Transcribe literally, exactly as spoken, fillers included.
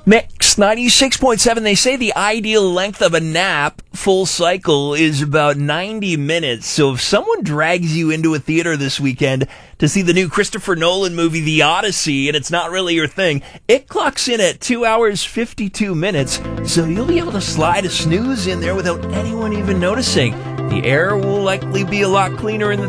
Mix ninety-six point seven. They say the ideal length of a nap, full cycle, is about ninety minutes. So if someone drags you into a theater this weekend to see the new Christopher Nolan movie, The Odyssey, and it's not really your thing, it clocks in at two hours, fifty-two minutes. So you'll be able to slide a snooze in there without anyone even noticing. The air will likely be a lot cleaner in the